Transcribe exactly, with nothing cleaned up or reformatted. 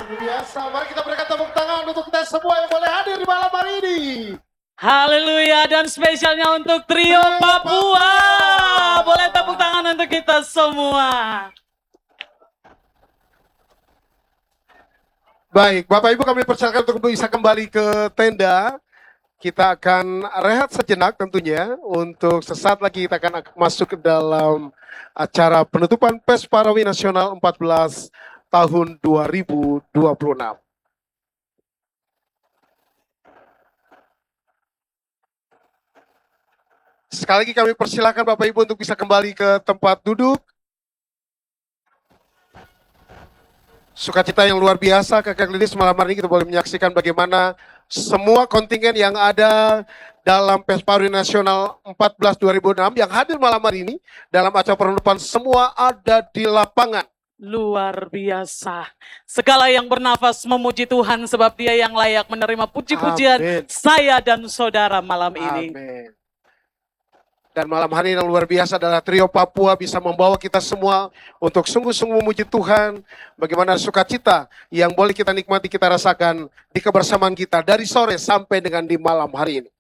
biasa, mari kita berikan tepuk tangan untuk kita semua yang boleh hadir di malam hari ini. Haleluya, dan spesialnya untuk Trio Papua. Boleh tepuk tangan untuk kita semua. Baik, Bapak Ibu kami persilakan untuk bisa kembali ke tenda. Kita akan rehat sejenak tentunya. Untuk sesaat lagi kita akan masuk ke dalam acara penutupan Pes Parawi Nasional empat belas tahun dua ribu dua puluh enam. Sekali lagi kami persilakan Bapak Ibu untuk bisa kembali ke tempat duduk. Sukacita yang luar biasa Kakak Lilis malam hari ini kita boleh menyaksikan bagaimana semua kontingen yang ada dalam Pes Parawi Nasional empat belas dua ribu enam yang hadir malam hari ini dalam acara penutupan semua ada di lapangan. Luar biasa. Segala yang bernafas memuji Tuhan sebab Dia yang layak menerima puji-pujian saya dan saudara malam ini. Amin. Dan malam hari yang luar biasa adalah Trio Papua bisa membawa kita semua untuk sungguh-sungguh memuji Tuhan. Bagaimana sukacita yang boleh kita nikmati, kita rasakan di kebersamaan kita dari sore sampai dengan di malam hari ini.